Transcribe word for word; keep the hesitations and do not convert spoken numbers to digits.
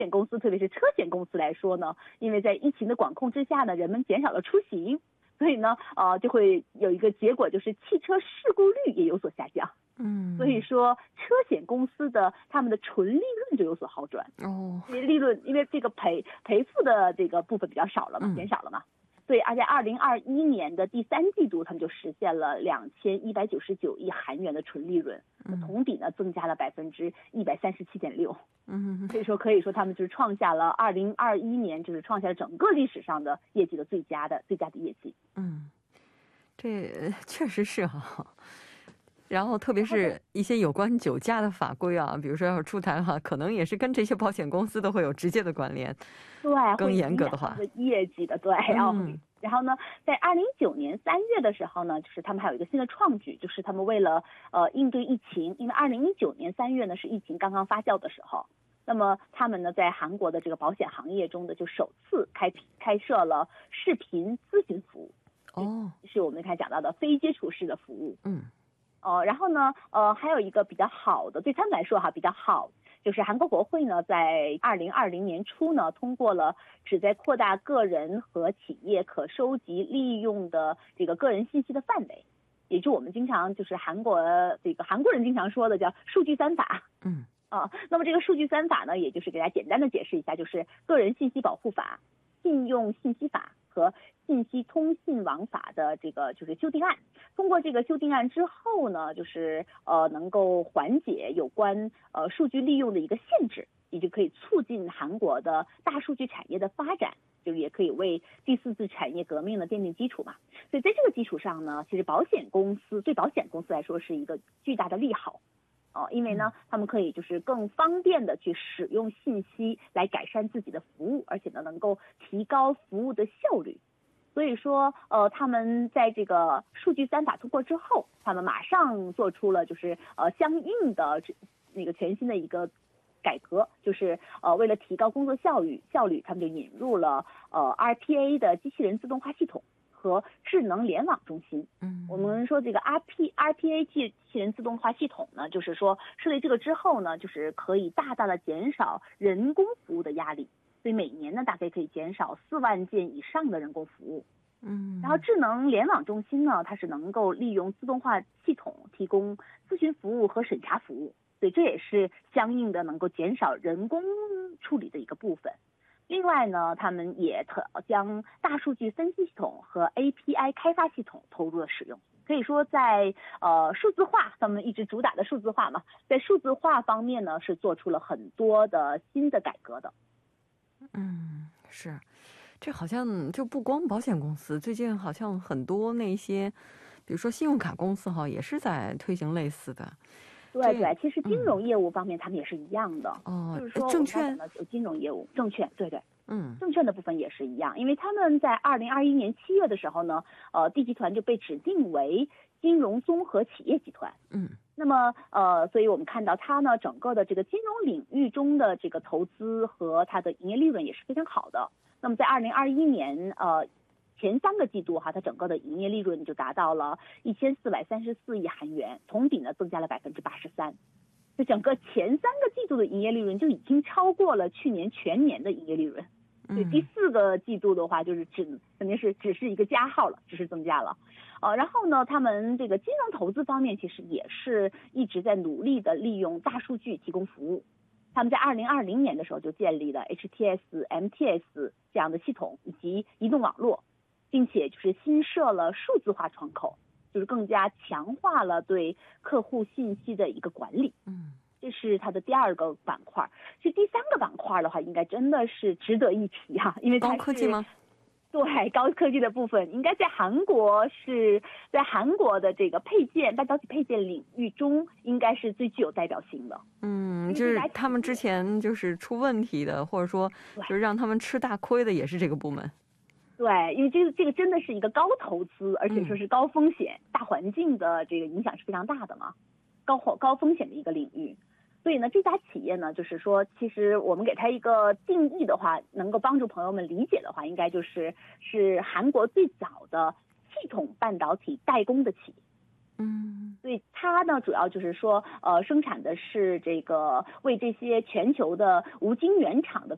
险公司，特别是车险公司来说呢，因为在疫情的管控之下呢，人们减少了出行，所以呢，呃，就会有一个结果，就是汽车事故率也有所下降。 嗯， 所以说车险公司的他们的纯利润就有所好转。 哦， 因为利润，因为这个赔赔付的这个部分比较少了嘛， 嗯减少了嘛。对，而且二零二一年的第三季度，他们就实现了两千一百九十九亿韩元的纯利润， 嗯同比呢增加了百分之一百三十七点六。 嗯所以说可以说他们就是创下了二零二一年就是创下了整个历史上的业绩的最佳的最佳的业绩。 嗯，这呃确实是哈、然后特别是一些有关酒驾的法规啊，比如说要是出台哈、可能也是跟这些保险公司都会有直接的关联。 对， 更会严格的话影响他们的业绩的，对。然后， 嗯然后呢，在二零一九年三月的时候呢，就是他们还有一个新的创举，就是他们为了呃应对疫情，因为二零一九年三月呢是疫情刚刚发酵的时候，那么他们呢在韩国的这个保险行业中的就首次开开设了视频咨询服务， 哦， 是我们刚才讲到的非接触式的服务。 嗯呃，然后呢，呃，还有一个比较好的，对他们来说哈比较好，就是韩国国会呢在二零二零年初呢通过了旨在扩大个人和企业可收集利用的这个个人信息的范围，也就我们经常就是韩国这个韩国人经常说的叫数据三法。 嗯啊，那么这个数据三法呢，也就是给大家简单的解释一下，就是个人信息保护法、信用信息法和信息通信网法的这个就是修订案。通过这个修订案之后呢，就是呃能够缓解有关呃数据利用的一个限制，也就可以促进韩国的大数据产业的发展，就是也可以为第四次产业革命的奠定基础嘛。所以在这个基础上呢，其实保险公司对保险公司来说是一个巨大的利好。哦，因为呢，他们可以就是更方便的去使用信息来改善自己的服务，而且呢，能够提高服务的效率。所以说，呃，他们在这个数据三法通过之后，他们马上做出了就是呃相应的那个全新的一个改革，就是呃为了提高工作效率，效率他们就引入了呃 R P A 的机器人自动化系统和智能联网中心。 嗯， 我们说这个 R P R P A 机器人自动化系统呢，就是说设立这个之后呢，就是可以大大的减少人工服务的压力，所以每年呢大概可以减少四万件以上的人工服务。 嗯， 然后智能联网中心呢，它是能够利用自动化系统提供咨询服务和审查服务，所以这也是相应的能够减少人工处理的一个部分。另外呢，他们也特将大数据分析系统和 A P I 开发系统投入了使用。可以说在呃数字化，他们一直主打的数字化嘛，在数字化方面呢是做出了很多的新的改革的。 嗯，是，这好像就不光保险公司，最近好像很多那些，比如说信用卡公司哈，也是在推行类似的。 对对，其实金融业务方面他们也是一样的。 哦， 就是说证券的有金融业务，证券，对对。 嗯， 证券的部分也是一样，因为他们在二零二一年七月的时候呢，呃，地集团就被指定为金融综合企业集团。 嗯， 那么呃，所以我们看到它呢，整个的这个金融领域中的这个投资和它的营业利润也是非常好的。那么在二零二一年呃前三个季度哈，它整个的营业利润就达到了一千四百三十四亿韩元，同比呢增加了百分之八十三。就整个前三个季度的营业利润就已经超过了去年全年的营业利润。对，第四个季度的话，就是只肯定是只是一个加号了，只是增加了，呃，然后呢，他们这个金融投资方面其实也是一直在努力的利用大数据提供服务。他们在二零二零年的时候就建立了 H T S、M T S 这样的系统以及移动网络，并且就是新设了数字化窗口，就是更加强化了对客户信息的一个管理。 嗯。 这是它的第二个板块。其实第三个板块的话，应该真的是值得一提哈、啊，因为它是高科技吗？ 对，高科技的部分应该在韩国是在韩国的这个配件半导体配件领域中，应该是最具有代表性的。 嗯，就是他们之前就是出问题的，或者说就是让他们吃大亏的，也是这个部门。 对，因为这个这个真的是一个高投资，而且说是高风险、嗯、大环境的这个影响是非常大的嘛，高高风险的一个领域。所以呢，这家企业呢，就是说，其实我们给它一个定义的话，能够帮助朋友们理解的话，应该就是是韩国最早的系统半导体代工的企业。 嗯， 所以它呢，主要就是说，呃，生产的是这个为这些全球的无晶圆厂的